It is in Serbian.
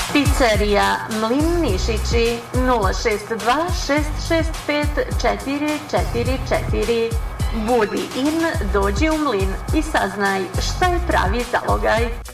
Pizzerija Mlin Nišići 062 665 444. Budi in, dođi u Mlin i saznaj šta je pravi zalogaj.